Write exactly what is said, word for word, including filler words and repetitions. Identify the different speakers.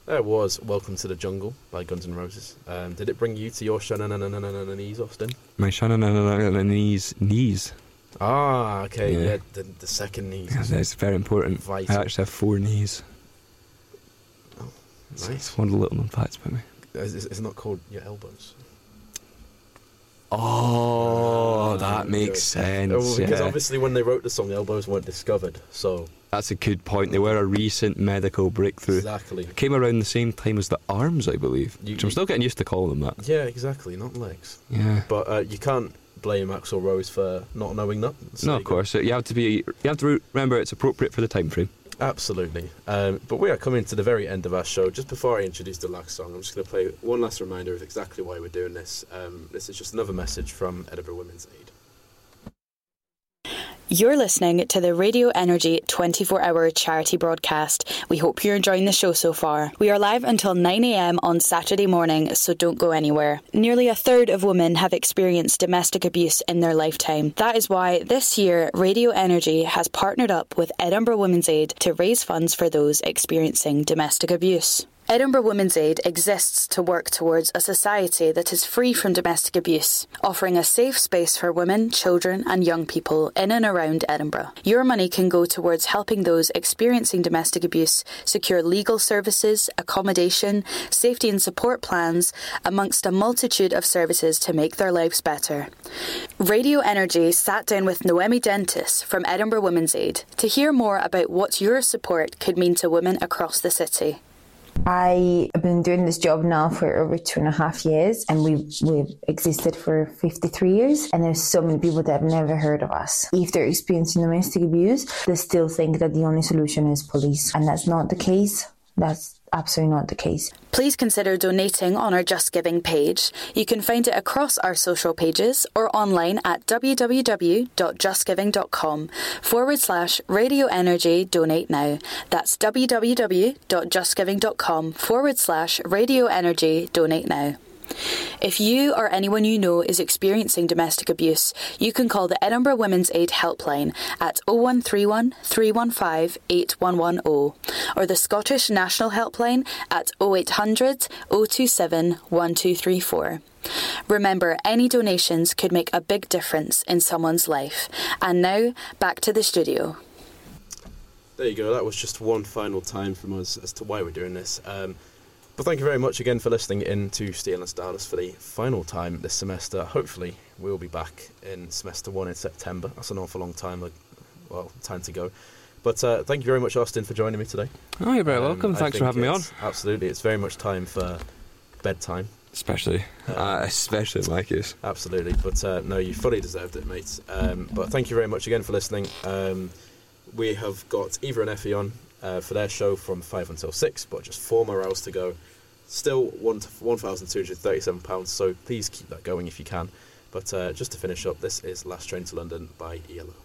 Speaker 1: There was Welcome to the Jungle by Guns N' Roses. Um, did it bring you to your shanananananana knees, Austin?
Speaker 2: My shananananana knees. Knees.
Speaker 1: Ah, okay, yeah,
Speaker 2: Yeah.
Speaker 1: the, the second knees.
Speaker 2: Yeah, that's very important.
Speaker 1: Vital.
Speaker 2: I actually have four knees.
Speaker 1: Oh,
Speaker 2: It's,
Speaker 1: nice.
Speaker 2: it's one of the little known facts about me.
Speaker 1: It's, it's not called your elbows.
Speaker 2: Oh,
Speaker 1: Ah,
Speaker 2: that makes sense.
Speaker 1: Oh, because
Speaker 2: yeah.
Speaker 1: obviously when they wrote the song, elbows weren't discovered, so...
Speaker 2: That's a good point. They were a recent medical breakthrough.
Speaker 1: Exactly.
Speaker 2: Came around the same time as the arms, I believe.
Speaker 1: You-
Speaker 2: which I'm still getting used to calling them that.
Speaker 1: Yeah, exactly, not legs.
Speaker 2: Yeah.
Speaker 1: But uh, you can't blame Axl Rose for not knowing that. So
Speaker 2: No,
Speaker 1: you
Speaker 2: of
Speaker 1: got-
Speaker 2: course. You have to be. You have to re- remember it's appropriate for the time frame.
Speaker 1: Absolutely. Um, but we are coming to the very end of our show. Just before I introduce the last song, I'm just going to play one last reminder of exactly why we're doing this. Um, this is just another message from Edinburgh Women's Aid.
Speaker 3: You're listening to the Radio Energy twenty-four hour charity broadcast. We hope you're enjoying the show so far. We are live until nine a m on Saturday morning, so don't go anywhere. Nearly a third of women have experienced domestic abuse in their lifetime. That is why this year Radio Energy has partnered up with Edinburgh Women's Aid to raise funds for those experiencing domestic abuse. Edinburgh Women's Aid exists to work towards a society that is free from domestic abuse, offering a safe space for women, children and young people in and around Edinburgh. Your money can go towards helping those experiencing domestic abuse secure legal services, accommodation, safety and support plans, amongst a multitude of services to make their lives better. Radio Energy sat down with Noemi Dentis from Edinburgh Women's Aid to hear more about what your support could mean to women across the city.
Speaker 4: I have been doing this job now for over two and a half years, and we've, we've existed for fifty-three years, and there's so many people that have never heard of us. If they're experiencing domestic abuse, they still think that the only solution is police, and that's not the case. That's absolutely not the case.
Speaker 3: Please consider donating on our Just Giving page. You can find it across our social pages or online at www.justgiving.com forward slash Radio Energy Donate Now. That's www.justgiving.com forward slash Radio Energy Donate Now. If you or anyone you know is experiencing domestic abuse, you can call the Edinburgh Women's Aid helpline at oh one three one, three one five, eight one one oh or the Scottish National Helpline at oh eight hundred, oh two seven, one two three four. Remember, any donations could make a big difference in someone's life. And now, back to the studio.
Speaker 1: There you go, that was just one final time from us as to why we're doing this. Um, But thank you very much again for listening in to Steel and Stardust for the final time this semester. Hopefully we'll be back in semester one in September. That's an awful long time, like, well, time to go. But uh, thank you very much, Austin, for joining me today.
Speaker 2: Oh, you're very
Speaker 1: Um,
Speaker 2: welcome.
Speaker 1: I
Speaker 2: Thanks for
Speaker 1: think
Speaker 2: having me on.
Speaker 1: it's- Absolutely, it's very much time for bedtime.
Speaker 2: Especially, uh, especially in my case.
Speaker 1: Absolutely, but uh, no, you fully deserved it, mate. Um, but thank you very much again for listening. Um, we have got Eva and Effie on uh, for their show from five until six, but just four more hours to go. Still one thousand two hundred thirty-seven pounds, so please keep that going if you can. But uh, just to finish up, this is Last Train to London by E L O.